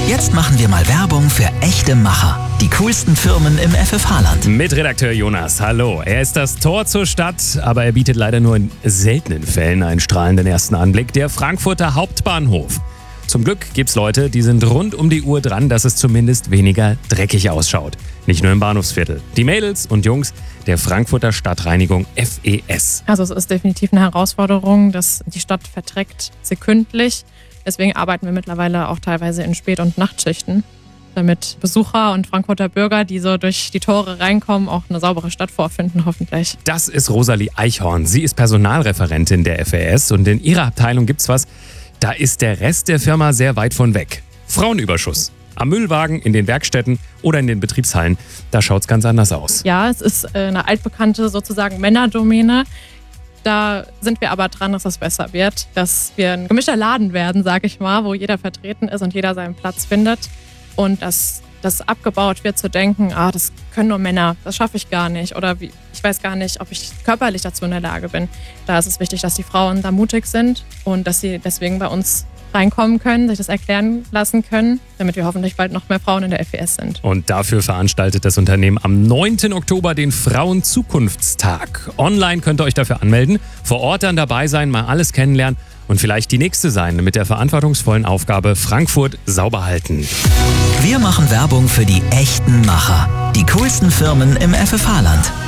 Jetzt machen wir mal Werbung für echte Macher. Die coolsten Firmen im FFH-Land. Mit Redakteur Jonas, hallo. Er ist das Tor zur Stadt, aber er bietet leider nur in seltenen Fällen einen strahlenden ersten Anblick. Der Frankfurter Hauptbahnhof. Zum Glück gibt's Leute, die sind rund um die Uhr dran, dass es zumindest weniger dreckig ausschaut. Nicht nur im Bahnhofsviertel. Die Mädels und Jungs der Frankfurter Stadtreinigung FES. Also es ist definitiv eine Herausforderung, dass die Stadt verträgt sekündlich. Deswegen arbeiten wir mittlerweile auch teilweise in Spät- und Nachtschichten, damit Besucher und Frankfurter Bürger, die so durch die Tore reinkommen, auch eine saubere Stadt vorfinden, hoffentlich. Das ist Rosalie Eichhorn. Sie ist Personalreferentin der FES und in ihrer Abteilung gibt's was, da ist der Rest der Firma sehr weit von weg. Frauenüberschuss. Am Müllwagen, in den Werkstätten oder in den Betriebshallen, da schaut's ganz anders aus. Ja, es ist eine altbekannte sozusagen Männerdomäne. Da sind wir aber dran, dass es besser wird, dass wir ein gemischter Laden werden, sage ich mal, wo jeder vertreten ist und jeder seinen Platz findet und dass das abgebaut wird zu denken, das können nur Männer, das schaffe ich gar nicht oder ich weiß gar nicht, ob ich körperlich dazu in der Lage bin. Da ist es wichtig, dass die Frauen da mutig sind und dass sie deswegen bei uns reinkommen können, sich das erklären lassen können, damit wir hoffentlich bald noch mehr Frauen in der FES sind. Und dafür veranstaltet das Unternehmen am 9. Oktober den Frauenzukunftstag. Online könnt ihr euch dafür anmelden, vor Ort dann dabei sein, mal alles kennenlernen und vielleicht die nächste sein mit der verantwortungsvollen Aufgabe Frankfurt sauber halten. Wir machen Werbung für die echten Macher. Die coolsten Firmen im FFH-Land.